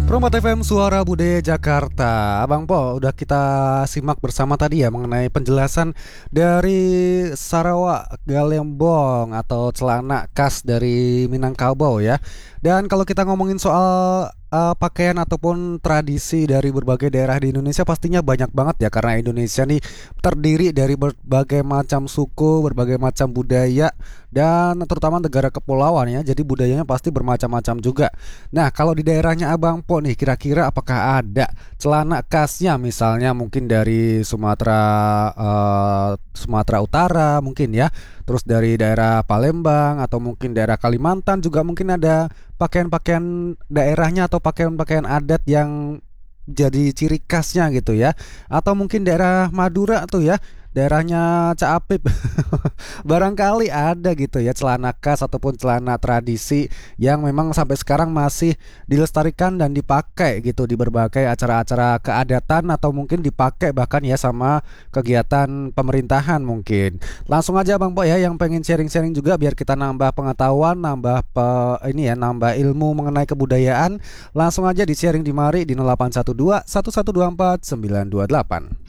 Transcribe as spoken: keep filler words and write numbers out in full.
Promo T V M Suara Budaya Jakarta. Abang Po, udah kita simak bersama tadi ya mengenai penjelasan dari Sarawak Galembong atau celana khas dari Minangkabau ya. Dan kalau kita ngomongin soal uh, pakaian ataupun tradisi dari berbagai daerah di Indonesia, pastinya banyak banget ya, karena Indonesia nih terdiri dari berbagai macam suku, berbagai macam budaya, dan terutama negara kepulauan ya. Jadi budayanya pasti bermacam-macam juga. Nah, kalau di daerahnya Abang Po nih, kira-kira apakah ada celana khasnya, misalnya mungkin dari Sumatera uh, Sumatera Utara mungkin ya, terus dari daerah Palembang atau mungkin daerah Kalimantan juga mungkin ada pakaian-pakaian daerahnya atau pakaian-pakaian adat yang jadi ciri khasnya gitu ya. Atau mungkin daerah Madura tuh ya, daerahnya Cak Apip. Barangkali ada gitu ya celana khas ataupun celana tradisi yang memang sampai sekarang masih dilestarikan dan dipakai gitu di berbagai acara-acara keadatan, atau mungkin dipakai bahkan ya sama kegiatan pemerintahan mungkin. Langsung aja Bang Po ya, yang pengen sharing-sharing juga biar kita nambah pengetahuan, nambah pe, ini ya, nambah ilmu mengenai kebudayaan. Langsung aja di sharing di mari di nol delapan satu dua satu satu dua empat sembilan dua delapan.